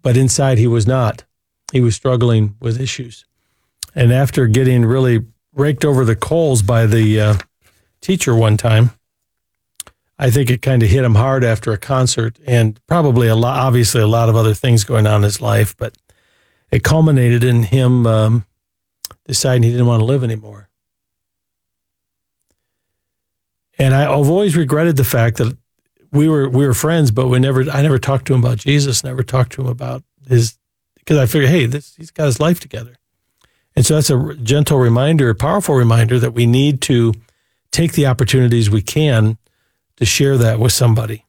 but inside he was not. He was struggling with issues. And after getting really raked over the coals by the teacher one time, I think it kind of hit him hard after a concert, and probably obviously a lot of other things going on in his life, but it culminated in him deciding he didn't want to live anymore. And I've always regretted the fact that we were friends, but I never talked to him about Jesus, never talked to him about because I figured, hey, he's got his life together. And so that's a gentle reminder, a powerful reminder that we need to take the opportunities we can to share that with somebody.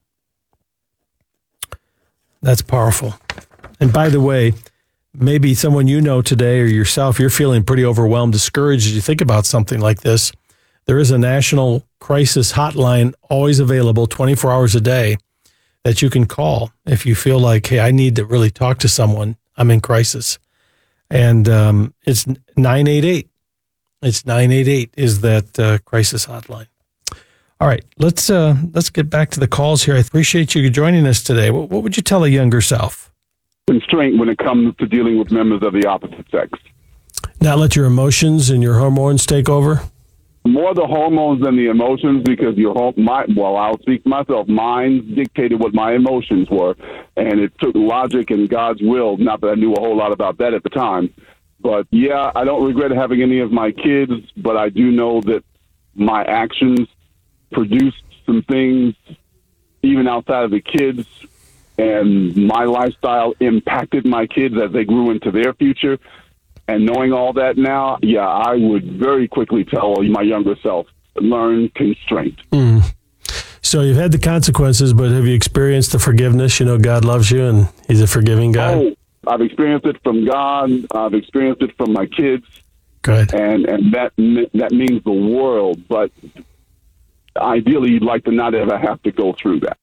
That's powerful. And by the way, maybe someone you know today or yourself, you're feeling pretty overwhelmed, discouraged as you think about something like this. There is a national crisis hotline always available 24 hours a day that you can call if you feel like, hey, I need to really talk to someone. I'm in crisis. And it's 988. It's 988 is that crisis hotline. All right, let's get back to the calls here. I appreciate you joining us today. What would you tell a younger self? Constraint when it comes to dealing with members of the opposite sex. Not let your emotions and your hormones take over? More the hormones than the emotions, because I'll speak for myself. Mine dictated what my emotions were, and it took logic and God's will. Not that I knew a whole lot about that at the time. But, yeah, I don't regret having any of my kids, but I do know that my actions produced some things even outside of the kids, and my lifestyle impacted my kids as they grew into their future. And knowing all that now, yeah, I would very quickly tell my younger self, learn constraint. So you've had the consequences, but have you experienced the forgiveness? You know, God loves you and he's a forgiving God. Oh, I've experienced it from God. I've experienced it from my kids. Good. And that means the world. But ideally, you'd like to not ever have to go through that.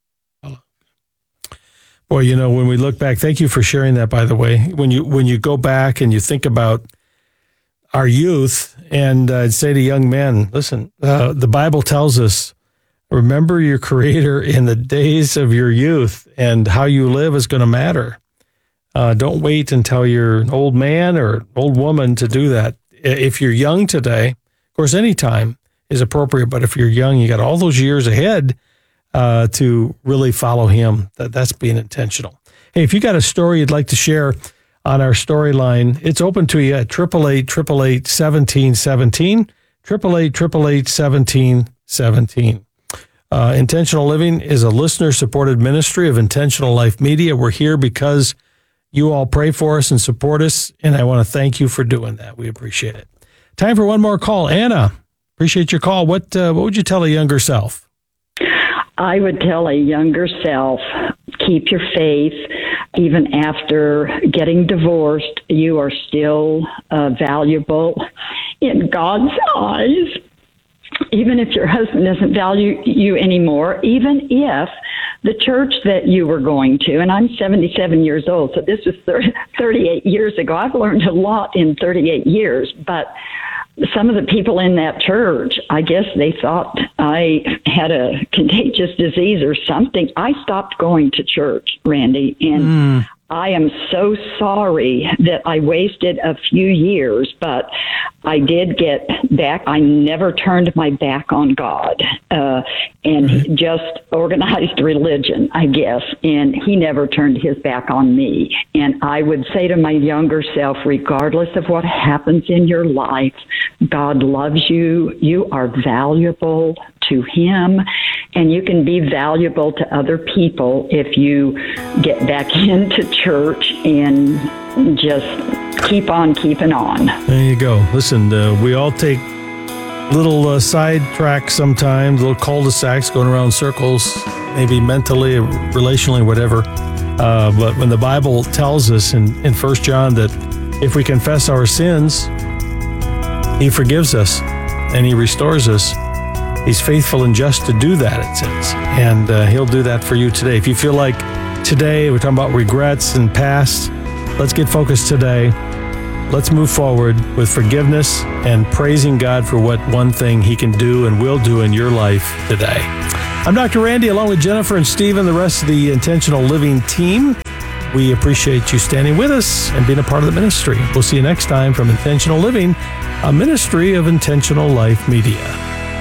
Boy, you know, when we look back, thank you for sharing that, by the way. When you go back and you think about our youth, and I'd say to young men, listen, the Bible tells us, remember your Creator in the days of your youth, and how you live is going to matter. Don't wait until you're an old man or old woman to do that. If you're young today, of course, any time is appropriate, but if you're young, you got all those years ahead to really follow him. That's being intentional. Hey, if you got a story you'd like to share on our storyline, it's open to you at 888-888-1717, 888-888-1717. Intentional Living is a listener-supported ministry of Intentional Life Media. We're here because you all pray for us and support us, and I want to thank you for doing that. We appreciate it. Time for one more call. Anna, appreciate your call. What would you tell a younger self? I would tell a younger self, keep your faith. Even after getting divorced, you are still valuable in God's eyes. Even if your husband doesn't value you anymore, even if the church that you were going to, and I'm 77 years old, so this was 38 years ago. I've learned a lot in 38 years, but some of the people in that church, I guess they thought I had a contagious disease or something. I stopped going to church, Randy, and I am so sorry that I wasted a few years, but I did get back. I never turned my back on God and just organized religion, I guess, and he never turned his back on me. And I would say to my younger self, regardless of what happens in your life, God loves you. You are valuable to him, and you can be valuable to other people if you get back into church and just keep on keeping on. There you go. Listen, we all take little side tracks sometimes, little cul-de-sacs going around circles, maybe mentally, relationally, whatever. But when the Bible tells us in 1 John that if we confess our sins, he forgives us and he restores us. He's faithful and just to do that, it says. And he'll do that for you today. If you feel like today, we're talking about regrets and past, let's get focused today. Let's move forward with forgiveness and praising God for what one thing he can do and will do in your life today. I'm Dr. Randy, along with Jennifer and Stephen, the rest of the Intentional Living team. We appreciate you standing with us and being a part of the ministry. We'll see you next time from Intentional Living, a ministry of Intentional Life Media.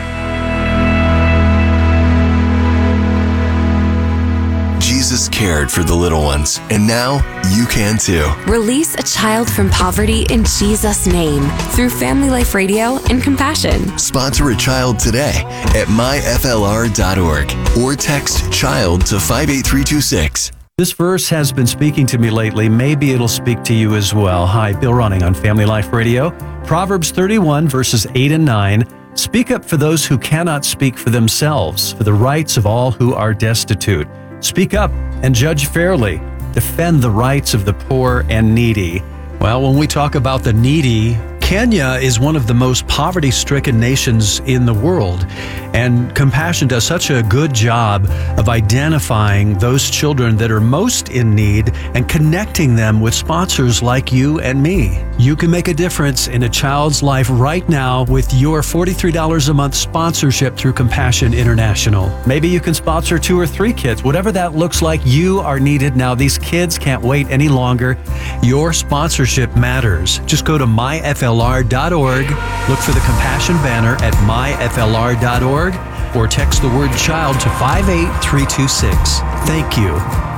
Jesus cared for the little ones, and now you can too. Release a child from poverty in Jesus' name through Family Life Radio and Compassion. Sponsor a child today at myflr.org or text CHILD to 58326. This verse has been speaking to me lately. Maybe it'll speak to you as well. Hi, Bill Running on Family Life Radio. Proverbs 31, verses 8 and 9. Speak up for those who cannot speak for themselves, for the rights of all who are destitute. Speak up and judge fairly. Defend the rights of the poor and needy. Well, when we talk about the needy, Kenya is one of the most poverty-stricken nations in the world, and Compassion does such a good job of identifying those children that are most in need and connecting them with sponsors like you and me. You can make a difference in a child's life right now with your $43 a month sponsorship through Compassion International. Maybe you can sponsor 2 or 3 kids. Whatever that looks like, you are needed now. These kids can't wait any longer. Your sponsorship matters. Just go to myflr.org, look for the Compassion banner at myflr.org, or text the word CHILD to 58326. Thank you.